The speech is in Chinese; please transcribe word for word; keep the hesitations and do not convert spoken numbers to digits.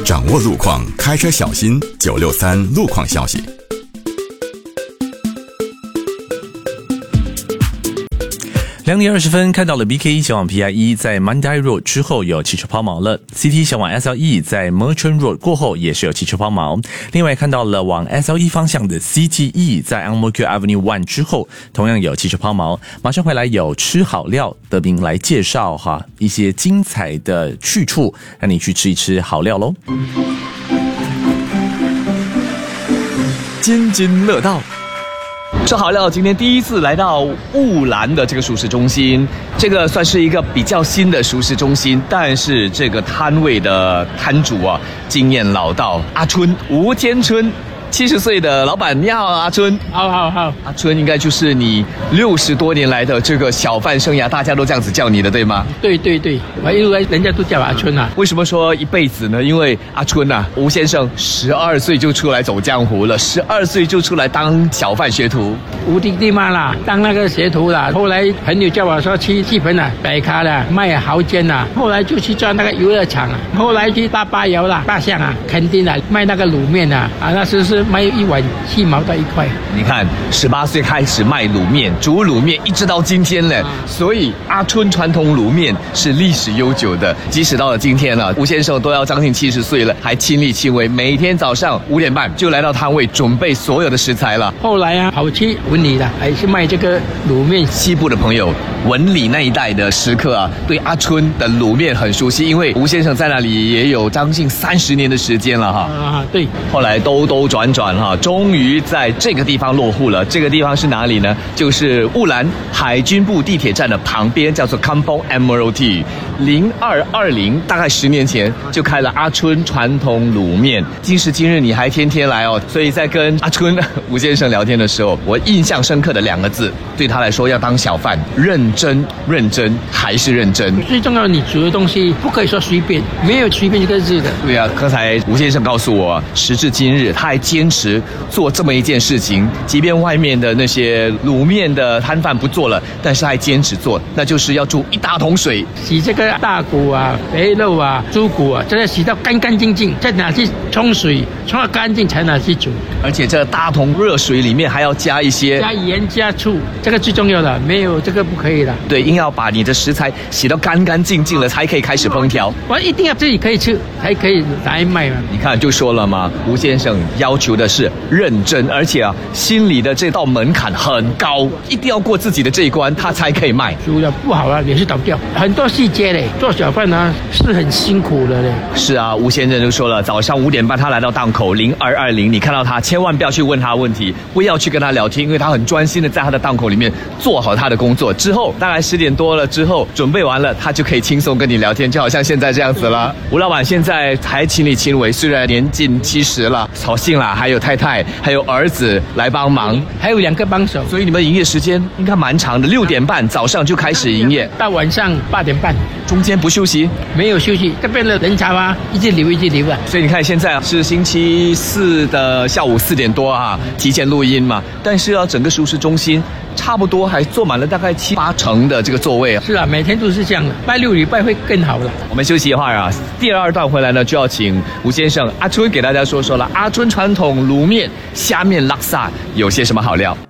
掌握路况，开车小心。九六三路况消息。 两点二十分看到了 B K 一前往 P I 一在 Mandai Road 之后有汽车抛锚了 ，C T 前往 S L E 在 Merchant Road 过后也是有汽车抛锚。另外看到了往 S L E 方向的 C T E 在 Ang Mo Kio Avenue One 之后同样有汽车抛锚。马上回来有吃好料德斌来介绍哈一些精彩的去处，让你去吃一吃好料喽。 津津乐道。吃好料，今天第一次来到雾兰的这个熟食中心，这个算是一个比较新的熟食中心，但是这个摊位的摊主啊，经验老道，阿春吴坚春。七十岁的老板，你好，阿春。 好好好， 阿春应该就是你六十多年来的这个小贩生涯，大家都这样子叫你的，对吗？ 对对对，我一路来人家都叫阿春啊。 为什么说一辈子呢？因为阿春啊，吴先生十二岁就出来走江湖了，十二岁就出来当小贩学徒。 无敌地嘛啦，当那个学徒啦。后来朋友叫我说去基本啊，摆卡啦，卖蚝煎啦。后来就去做那个游乐场啊，后来去大巴窑啦、大象啊、垦丁啊，卖那个卤面啊，啊，那时是卖一碗七毛到一块。 你看，十八岁开始卖卤面，煮卤面，一直到今天了。所以阿春传统卤面是历史悠久的，即使到了今天了，吴先生都要将近七十岁了，还亲力亲为，每天早上五点半就来到摊位准备所有的食材了。 后来啊，跑去文理了，还是卖这个卤面。 西部的朋友，文理那一带的食客啊，对阿春的卤面很熟悉，因为吴先生在那里也有将近三十年的时间了哈。 啊，对。后来兜兜转转哈，终于在这个地方落户了。这个地方是哪里呢？就是雾兰海军部地铁站的旁边，叫做 Kampong Admiralty 零二二零，大概十年前就开了阿春传统卤面。今时今日你还天天来哦，所以在跟阿春吴先生聊天的时候，我印象深刻的两个字，对他来说要当小贩，认真认真还是认真。 最重要的，你煮的东西不可以说随便，没有随便这个字的。 对啊，刚才吴先生告诉我，时至今日他还坚持做这么一件事情，即便外面的那些卤面的摊贩不做了，但是还坚持做，那就是要煮一大桶水， 洗这个大骨啊、肥肉啊、猪骨啊，真的洗到干干净净，再拿去冲水，冲到干净才拿去煮。 而且这大桶热水里面还要加一些加盐加醋，这个最重要的，没有这个不可以的。 对，硬要把你的食材洗到干干净净了，才可以开始烹调。 我一定要自己可以吃，才可以来卖嘛。 你看，就说了嘛，吴先生要求的是认真，而且啊，心里的这道门槛很高，一定要过自己的这一关，他才可以卖。 煮的不好啊，也是倒掉，很多细节嘞。做小贩呢是很辛苦的嘞。 是啊，吴先生就说了，早上五点半他来到档口零二二零，你看到他千万不要去问他问题，不要去跟他聊天，因为他很专心的在他的档口里面做好他的工作。之后大概十点多了之后，准备完了，他就可以轻松跟你聊天，就好像现在这样子了。吴老板现在还亲力亲为，虽然年近七十了，扫兴了，还有太太，还有儿子来帮忙， 还有两个帮手， 所以你们营业时间应该蛮长的，六点半早上就开始营业， 到晚上八点半， 中间不休息， 没有休息。这边的人潮啊，一直流一直流啊。 所以你看，现在是星期四的下午四点多啊，提前录音嘛，但是要整个熟食中心差不多还坐满了大概七八成的这个座位啊。 是啊，每天都是这样的，拜六礼拜会更好了。 我们休息一会儿啊，第二段回来呢，就要请吴先生阿春给大家说说了，阿春传统卤面虾面拉萨有些什么好料。